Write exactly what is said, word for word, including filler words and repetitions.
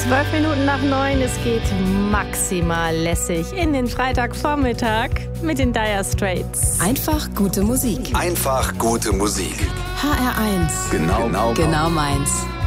Zwölf Minuten nach neun, es geht maximal lässig in den Freitagvormittag mit den Dire Straits. Einfach gute Musik. Einfach gute Musik. H R eins. Genau, genau, genau meins.